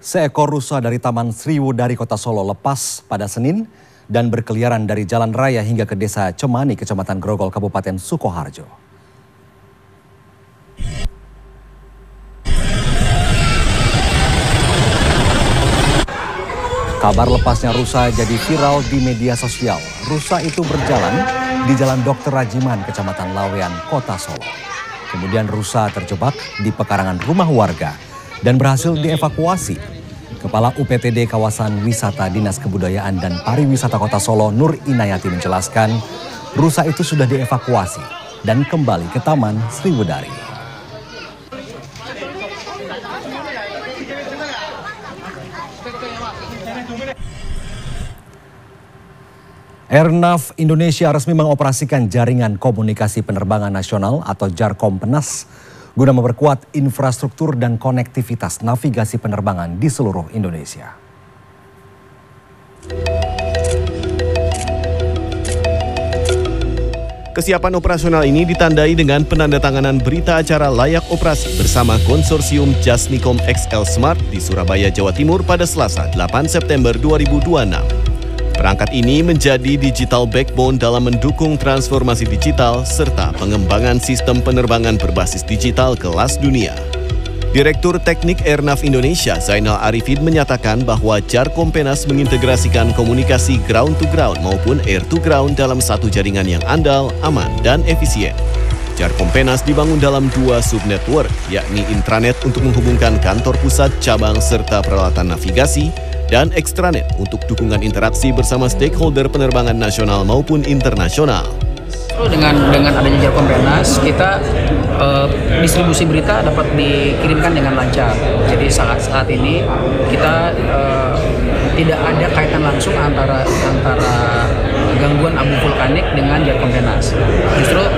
Seekor rusa dari Taman Sriwudari Kota Solo lepas pada Senin dan berkeliaran dari jalan raya hingga ke desa Cemani, Kecamatan Grogol, Kabupaten Sukoharjo. Kabar lepasnya rusa jadi viral di media sosial. Rusa itu berjalan di Jalan Dr. Rajiman, Kecamatan Lawean, Kota Solo. Kemudian rusa terjebak di pekarangan rumah warga dan berhasil dievakuasi. Kepala UPTD Kawasan Wisata Dinas Kebudayaan dan Pariwisata Kota Solo, Nur Inayati, menjelaskan rusa itu sudah dievakuasi dan kembali ke Taman Sriwudari. Airnav Indonesia resmi mengoperasikan jaringan komunikasi penerbangan nasional atau JARKOMPENAS guna memperkuat infrastruktur dan konektivitas navigasi penerbangan di seluruh Indonesia. Kesiapan operasional ini ditandai dengan penandatanganan berita acara layak operasi bersama konsorsium Jasnikom XL Smart di Surabaya, Jawa Timur pada Selasa 8 September 2026. Perangkat ini menjadi digital backbone dalam mendukung transformasi digital serta pengembangan sistem penerbangan berbasis digital kelas dunia. Direktur Teknik Airnav Indonesia, Zainal Arifin, menyatakan bahwa JARKOMPENAS mengintegrasikan komunikasi ground-to-ground maupun air-to-ground dalam satu jaringan yang andal, aman, dan efisien. JARKOMPENAS dibangun dalam dua subnetwork, yakni intranet untuk menghubungkan kantor pusat, cabang, serta peralatan navigasi, dan ekstranet untuk dukungan interaksi bersama stakeholder penerbangan nasional maupun internasional. Dengan adanya JARKOMPENAS, kita distribusi berita dapat dikirimkan dengan lancar. Jadi saat ini kita tidak ada kaitan langsung antara gangguan abu vulkanik dengan JARKOMPENAS. Justru